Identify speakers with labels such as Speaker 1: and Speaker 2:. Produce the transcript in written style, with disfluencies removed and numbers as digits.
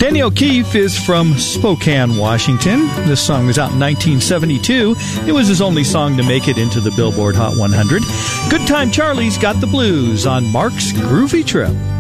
Speaker 1: Danny O'Keefe is from Spokane, Washington. This song was out in 1972. It was his only song to make it into the Billboard Hot 100. Good Time Charlie's Got the Blues on Mark's Groovy Trip.